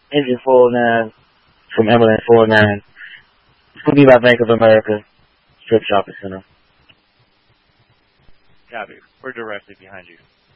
Engine 409 from Emerald 409. It's going to be by Bank of America, Strip Shopping Center. Copy. We're directly behind you.